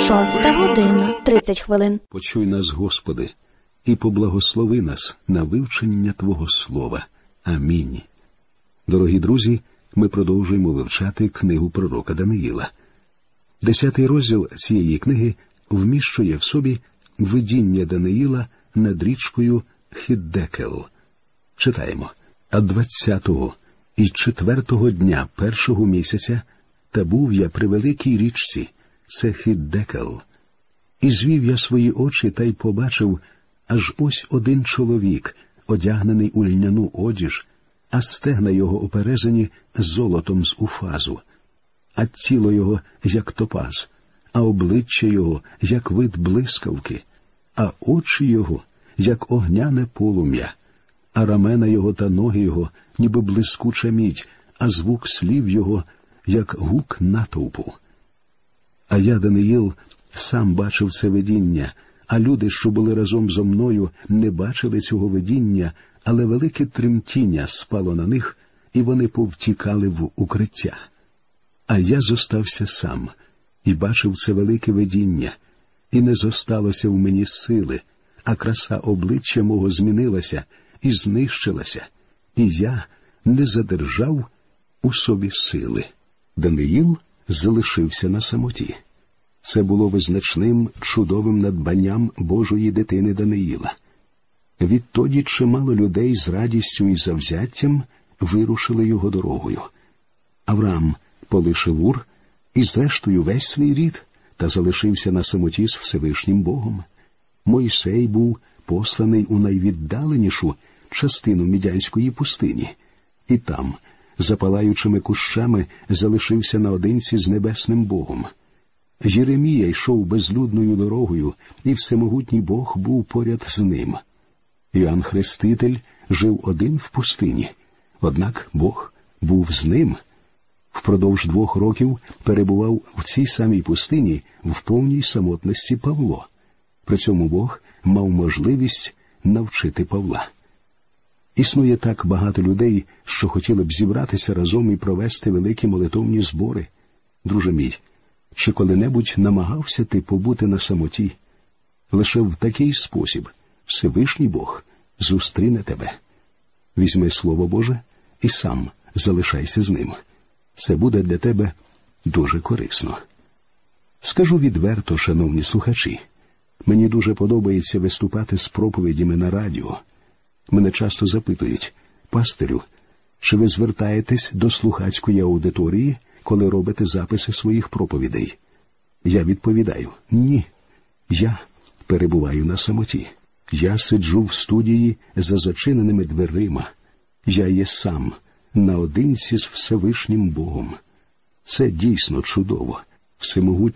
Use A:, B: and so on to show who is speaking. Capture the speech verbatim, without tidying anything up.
A: Шоста година, тридцять хвилин.
B: Почуй нас, Господи, і поблагослови нас на вивчення Твого Слова. Амінь. Дорогі друзі, ми продовжуємо вивчати книгу пророка Даниїла. Десятий розділ цієї книги вміщує в собі видіння Даниїла над річкою Хіддекел. Читаємо. «А двадцятого і четвертого дня першого місяця та був я при великій річці, це Хіддекел. І звів я свої очі та й побачив, аж ось один чоловік, одягнений у льняну одіж, а стегна його оперезані золотом з уфазу, а тіло його, як топаз, а обличчя його, як вид блискавки, а очі його, як огняне полум'я, а рамена його та ноги його, ніби блискуча мідь, а звук слів його, як гук натовпу. А я, Даниїл, сам бачив це видіння, а люди, що були разом зо мною, не бачили цього видіння, але велике тремтіння спало на них, і вони повтікали в укриття. А я зостався сам, і бачив це велике видіння, і не зосталося в мені сили, а краса обличчя мого змінилася і знищилася, і я не задержав у собі сили. Даниїл залишився на самоті. Це було визначним, чудовим надбанням Божої дитини Даниїла. Відтоді чимало людей з радістю і завзяттям вирушили його дорогою. Авраам полишив Ур і зрештою весь свій рід та залишився на самоті з Всевишнім Богом. Мойсей був посланий у найвіддаленішу частину Мідянської пустині, і там, за палаючими кущами, залишився наодинці з небесним Богом. Єремія йшов безлюдною дорогою, і всемогутній Бог був поряд з ним. Іоанн Хреститель жив один в пустині, однак Бог був з ним. Впродовж двох років перебував в цій самій пустині в повній самотності Павло. При цьому Бог мав можливість навчити Павла. Існує так багато людей, що хотіли б зібратися разом і провести великі молитовні збори. Друже мій, чи коли-небудь намагався ти побути на самоті? Лише в такий спосіб Всевишній Бог зустріне тебе. Візьми Слово Боже і сам залишайся з ним. Це буде для тебе дуже корисно. Скажу відверто, шановні слухачі, мені дуже подобається виступати з проповідями на радіо. Мене часто запитують: пастирю, чи ви звертаєтесь до слухацької аудиторії, коли робите записи своїх проповідей? Я відповідаю: ні. Я перебуваю на самоті. Я сиджу в студії за зачиненими дверима. Я є сам, наодинці з Всевишнім Богом. Це дійсно чудово. Всемогутній